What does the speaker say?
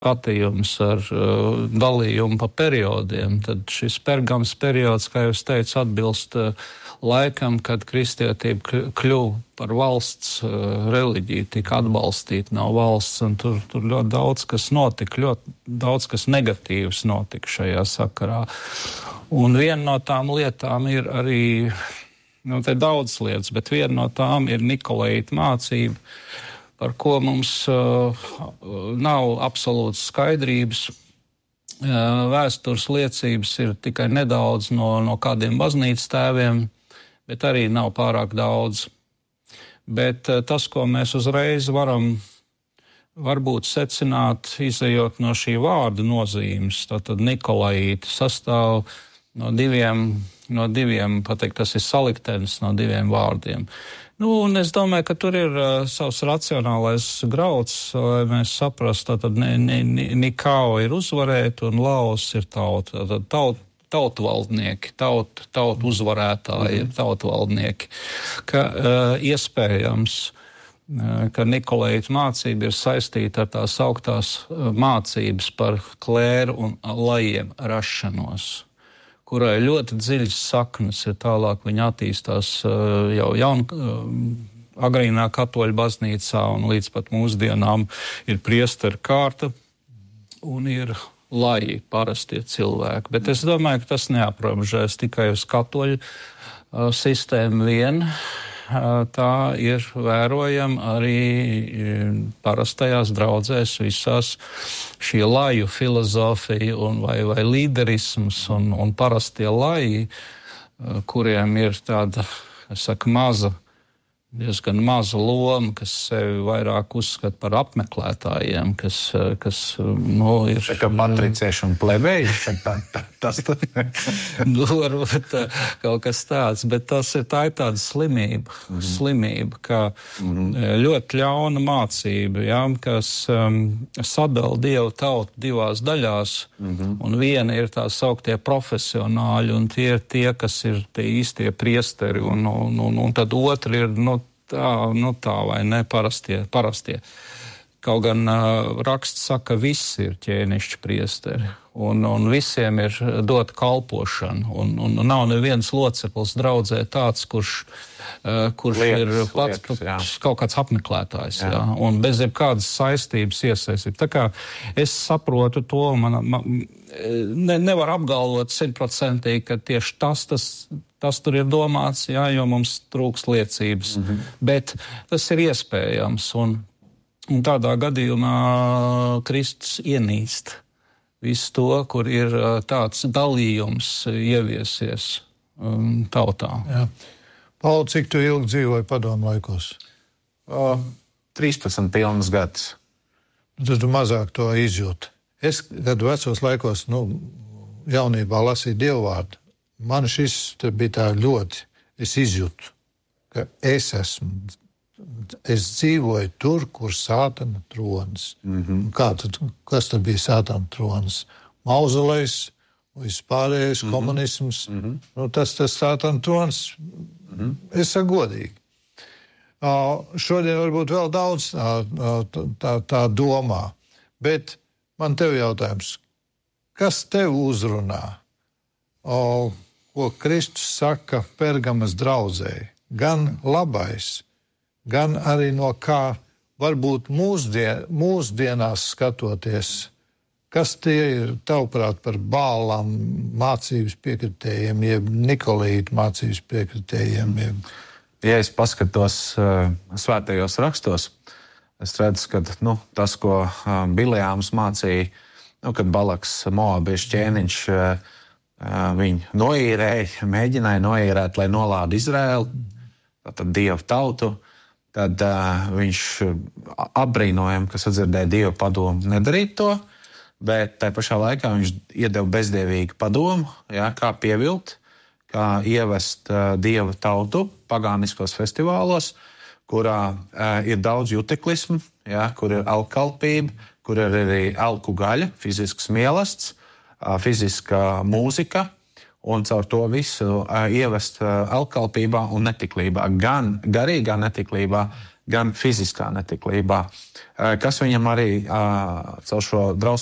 skatījums ar dalījumu pa periodiem, tad šis Pergams periods, kā jūs teicu, atbilst laikam, kad kristietība kļuva par valsts reliģiju, tika atbalstīta no valsts, un tur ļoti daudz kas notika, ļoti daudz kas negatīvs notika šajā sakarā. Un viena no tām lietām ir arī, te daudz lietas, bet viena no tām ir Nikolaīta mācība, par ko mums nav absolūtas skaidrības. Vēstures liecības ir tikai nedaudz no kādiem baznīcas tēviem, bet arī nav pārāk daudz. Bet tas, ko mēs uzreiz varam varbūt secināt, izejot no šī vārda nozīmes, tātad Nikolaīta sastāv no diviem, pateikt, tas ir saliktenis no diviem vārdiem. Un es domāju, ka tur ir savs racionālais grauds, lai mēs saprastu, tātad Nikao ir uzvarēt un Laos ir tauta. Tātad tautvaldnieki, tautu uzvarētāji, tautvaldnieki. Ka iespējams, ka Nikolaīta mācība ir saistīta ar tās augtās mācības par klēru un lajiem rašanos, kurai ļoti dziļas saknes ir tālāk, viņa attīstās jau agrīnā katoļu baznīcā un līdz pat mūsdienām ir priesteru kārta un ir laji, parastie cilvēki. Bet es domāju, ka tas neaprobežojas tikai uz katoļu sistēmu vien. Tā ir vērojama arī parastajās draudzēs visās šie laju filozofija vai līderisms un parastie laji, kuriem ir tāda, diezgan maza loma, kas sevi vairāk uzskata par apmeklētājiem, kas ir... Tā kā patricieši un plebeji, tas varbūt kaut kas tāds, bet tā ir tāda slimība, ka ļoti ļauna mācība, kas sadala Dievu tautu divās daļās, un viena ir tā sauktie profesionāļi, un tie ir tie, kas ir tie īstie priesteri, un tad otri ir, tā vai ne, parastie. Kaut gan raksts saka, visi ir ķēnišķi priesteri, un visiem ir dota kalpošana, un nav neviens loceklis draudzē tāds, kurš ir pats kaut kāds apmeklētājs, un bez jebkādas saistības iesaistīt. Tā kā es saprotu to, nevar apgalvot 100%, ka tieši tas tur ir domāts, jo mums trūks liecības, bet tas ir iespējams, un tādā gadījumā Kristus ienīst visu to, kur ir tāds dalījums ieviesies tautā. Jā. Pauli, cik tu ilgi dzīvoji padomu laikos? 13 pilnas gadus. Tad tu mazāk to izjūti. Es, kad vecos laikos, jaunībā lasīju Dievu vārdu, man šis bija tā ļoti, es izjūtu, ka es dzīvoju tur, kur Sātana tronis. Kas tad bija Sātana tronis? Mauzolejs, vispārējais komunisms. Tas Sātana tronis, es saku godīgi. Šodien varbūt vēl daudz tā domā, bet man tev jautājums, kas tev uzrunā? Ko Kristus saka Pergamas draudzēji? Gan labais, gan arī no kā varbūt mūsdienās skatoties, kas tie ir tavuprāt par Bālam mācības piekritējiem, jeb Nikolaīta mācības piekritējiem? Ja es paskatos svētajos rakstos, es redzu, ka tas, ko Bileāms mācīja, kad Balaks Moabiešu ķēniņš viņu noīrēja, mēģināja noīrēt, lai nolāda Izraēlu, tātad Dievu tautu, tad viņš apbrīnojami, ka sadzirdēja Dievu padomu nedarīt to, bet tai pašā laikā viņš iedeva bezdievīgu padomu, kā pievilt, kā ievest Dieva tautu pagāniskos festivālos, kurā ir daudz juteklismu, kur ir alkalpība, kur ir arī alku gaļa, fizisks mielasts, fiziska mūzika un caur to visu ievest alkalpībā un netiklībā, gan garīgā netiklībā, gan fiziskā netiklībā, kas viņam arī caur šo drausmu